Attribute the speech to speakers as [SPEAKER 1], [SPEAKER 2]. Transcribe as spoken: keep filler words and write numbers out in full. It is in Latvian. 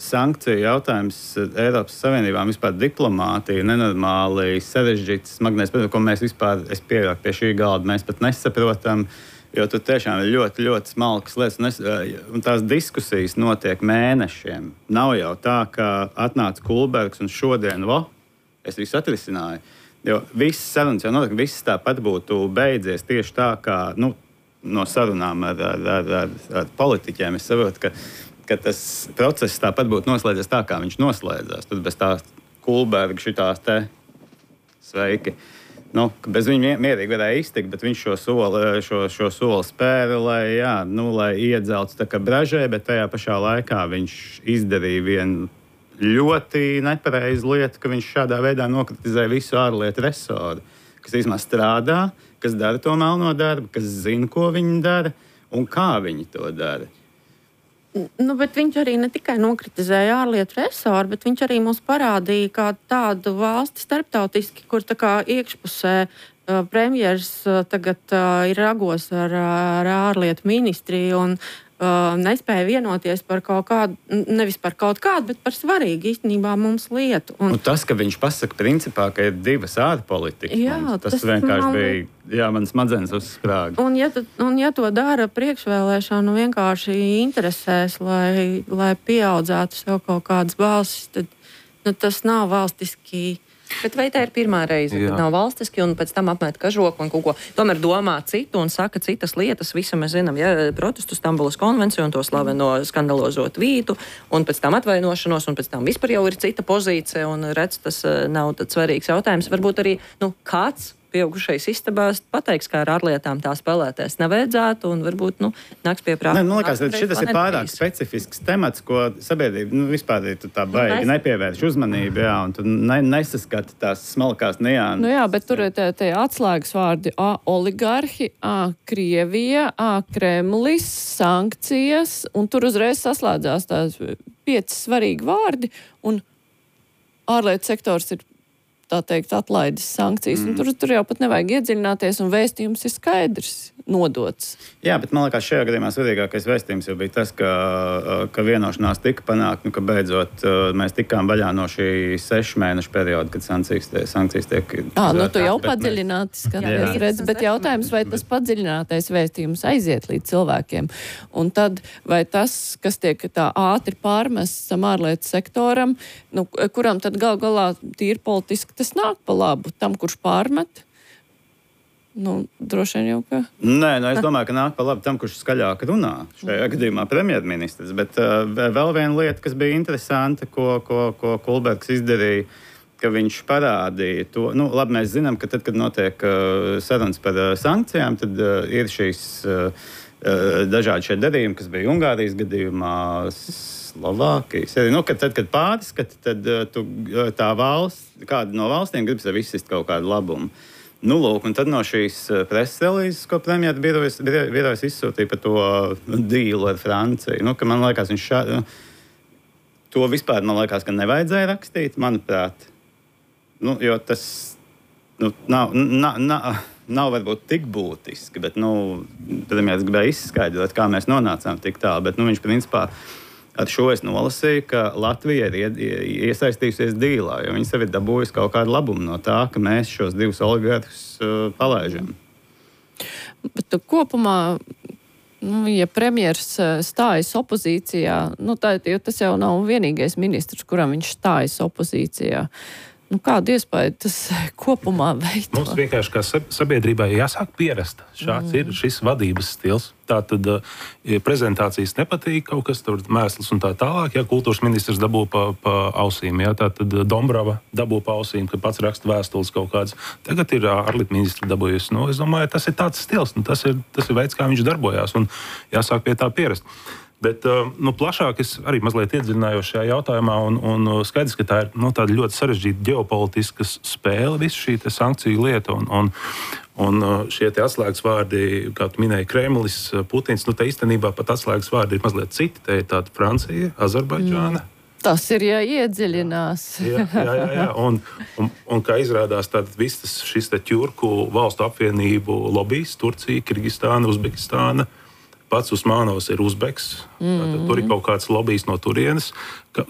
[SPEAKER 1] sankciju jautājums Eiropas Savienībām vispār diplomātija, nenormāli sarežģīts, smagnējs, ko mēs vispār, es pieļauju, pie šī galda mēs pat nesaprotam, jo tur tiešām ir ļoti, ļoti smalkas lietas, un, es, un tās diskusijas notiek mēnešiem. Nav jau tā, ka atnāca Kulbergs un šodien, vo, es visu atrisināju. Jo viss sarunas jau notiek, viss tāpat būtu beidzies tieši tā, kā, nu, no sarunām ar, ar, ar, ar, ar politiķiem. Es saprotu, ka, ka tas process tāpat būtu noslēdzies tā, kā viņš noslēdzās. Tad bez tā Kulberga šitās te sveiki. Nu, bez viņa mierīgi varēja iztikt, bet viņš šo soli, šo, šo soli spēra, lai, jā, nu, lai iedzelts tā kā bražē, bet tajā pašā laikā viņš izdarīja vienu ļoti nepareizu lietu, ka viņš šādā veidā nokritizēja visu ārlietu resoru, kas īstenībā strādā, kas dara to melno darbu, kas zina, ko viņi dara un kā viņi to dara.
[SPEAKER 2] Nu, bet viņš arī ne tikai nokritizēja ārlietu resoru, bet viņš arī mums parādīja kā tādu valsti starptautiski, kur tā kā iekšpusē uh, premjers uh, tagad uh, ir ragos ar, ar ārlietu ministriju un Uh, nespēja vienoties par kaut kādu, nevis par kaut kādu, bet par svarīgu īstenībā mums lietu. Un,
[SPEAKER 1] un tas, ka viņš pasaka principā, ka ir divas ārpolitikas, jā, mums, tas, tas vienkārši man... bija, jā, man smadzenes uzsprāga.
[SPEAKER 2] Un ja, un ja to dara priekšvēlēšanu vienkārši interesēs, lai, lai pieaudzētu sev kaut kādas balsis, tad nu, tas nav valstiski.
[SPEAKER 3] Bet vai tā ir pirmā reize, kad nav valstiski un pēc tam apmet kažoku un kaut ko tomēr domā citu un saka citas lietas? Visu mēs zinām, ja protestu Stambulas konvenciju un to slaveno skandalozo tvītu un pēc tam atvainošanos un pēc tam vispār jau ir cita pozīcija un redz, tas nav tāds svarīgs jautājums. Varbūt arī, nu, kāds pieaugušais istabās pateiks, kā ar ārlietām tā spēlēties nevajadzētu un varbūt, nu, nāks pie prāta.
[SPEAKER 1] Man liekas, ka šis ir pārāk specifisks temats, ko sabiedrība, nu, vispār ir tā baigi nepievērš uzmanību, jā, un tu ne, nesaskati tās smalkās nianses.
[SPEAKER 4] Nu jā, bet tur ir tie atslēgas vārdi A, oligarhi, A, Krievija, A, Kremlis, sankcijas, un tur uzreiz saslēdzās tās pieci svarīgi vārdi, un ārlietu sektors ir tā teikt, atlaidis sankcijas. Mm. Tur, tur jau pat nevajag iedziļināties, un vēstījums ir skaidrs, nodots.
[SPEAKER 1] Jā, bet man liekas, šajā gadījumā svarīgākais vēstījums jau bija tas, ka, ka vienošanās tika panākt, nu, ka beidzot mēs tikām vaļā no šī sešu mēnešu perioda, kad sankcijas, sankcijas tiek...
[SPEAKER 4] Ā, nu tu jau padziļināti skaties, redz, bet jautājums, vai tas padziļinātais vēstījums aiziet līdz cilvēkiem. Un tad, vai tas, kas tiek tā ātri pārmests tam ārlietu sektoram, nu, kuram tad gal galā tīri politiski tas nāk pa labu tam, kurš pārmet? Nu, droši vien jau ka...
[SPEAKER 1] Nē, nu, es domāju, ka nāk pa labi tam, kurš skaļāk runā. Šajā gadījumā premjerministrs. Bet uh, vēl viena lieta, kas bija interesanta, ko, ko, ko Kulbergs izdarīja, ka viņš parādīja to. Nu, labi, mēs zinām, ka tad, kad notiek uh, sarunas par uh, sankcijām, tad uh, ir šīs uh, uh, dažādi šie darījumi, kas bija Ungārijas gadījumā, Slovākijas. Nu, kad, tad, kad pārskata, tad uh, tu, uh, tā valsts, kāda no valstīm grib sev izsist kaut kādu labumu. Nu, lūk, un tad no šīs preses relīzes, ko premjera birojas, birojas izsūtīja par to dīlu ar Franciju, nu, ka man liekas, viņš šā, to vispār, man liekas, ka nevajadzēja rakstīt, manuprāt. Nu, jo tas nu, nav, nav, nav, nav varbūt tik būtiski, bet, nu, premjeras gribēja izskaidrot, kā mēs nonācām tik tālu, bet, nu, viņš principā ar šo es nolasīju, ka Latvija ir iesaistījusies dīlā, jo viņi sev ir dabūjusi kaut kādu labumu no tā, ka mēs šos divus oligarhus uh, palaižam.
[SPEAKER 4] Bet kopumā, nu, ja premjers stājas opozīcijā, nu, tā, jo tas jau nav vienīgais ministrs, kuram viņš stājas opozīcijā. Nu, kādu iespēju tas kopumā veido?
[SPEAKER 5] Mums vienkārši kā sabiedrībai jāsāk pierast. Šāds mm. ir šis vadības stils. Tātad, ja prezentācijas nepatīk, kaut kas tur mēsls un tā tālāk, ja kultūras ministrs dabū pa, pa ausīm, ja, tātad Dombrava dabū pa ausīm, ka pats raksta vēstules kaut kāds. Tagad ir ārlietu ministri dabūjusi. Nu, es domāju, tas ir tāds stils, nu, tas ir, tas ir veids, kā viņš darbojās, un jāsāk pie tā pierast. Bet nu, plašāk es arī mazliet iedziļinājos šajā jautājumā, un, un skaidrs, ka tā ir nu, tāda ļoti sarežģīta ģeopolitiska spēle, visa šī sankciju lieta, un, un, un šie atslēgas vārdi, kā tu minēji, Kremlis, Putins, nu, te īstenībā pat atslēgas vārdi ir mazliet citi, te ir tāda Francija, Azerbaidžāna.
[SPEAKER 4] Mm. Tas ir, ja iedziļinās.
[SPEAKER 5] jā, jā, jā, jā. Un, un, un kā izrādās, tad viss tas, šis te ķurku valstu apvienību lobijs, Turcija, Kirgistāna, Uzbekistāna, pats Usmānovs ir uzbeks, mm. tur ir kaut kāds lobijs no turienes.